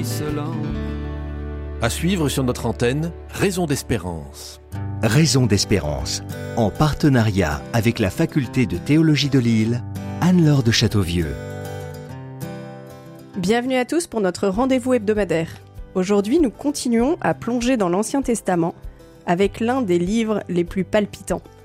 À suivre sur notre antenne, Raison d'espérance. Raison d'espérance, en partenariat avec la Faculté de théologie de Lille, Anne-Laure de Châteauvieux. Bienvenue à tous pour notre rendez-vous hebdomadaire. Aujourd'hui, nous continuons à plonger dans l'Ancien Testament avec l'un des livres les plus palpitants,